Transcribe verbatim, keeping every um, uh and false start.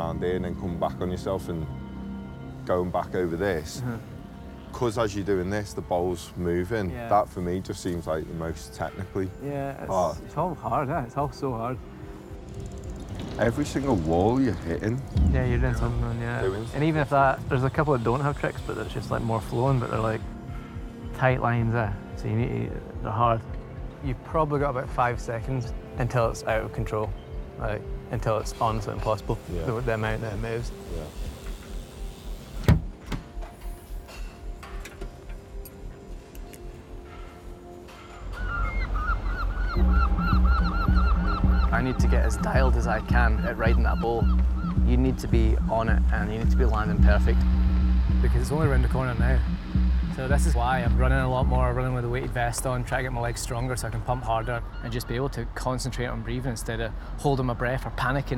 around here and then coming back on yourself and going back over this. Because mm-hmm. as you're doing this, the ball's moving. Yeah. That for me just seems like the most technically yeah, it's, hard. It's all hard, yeah. It's all so hard. Every single wall you're hitting. Yeah, you're doing something, yeah. Doing and even if that, there's a couple that don't have tricks, but it's just like more flowing, but they're like tight lines there. So you need to, they're hard. You've probably got about five seconds until it's out of control, like until it's honestly impossible. Yeah. The, the amount that it moves. Yeah. I need to get as dialed as I can at riding that bowl. You need to be on it and you need to be landing perfect. Because it's only around the corner now. So this is why I'm running a lot more, running with a weighted vest on, trying to get my legs stronger so I can pump harder and just be able to concentrate on breathing instead of holding my breath or panicking.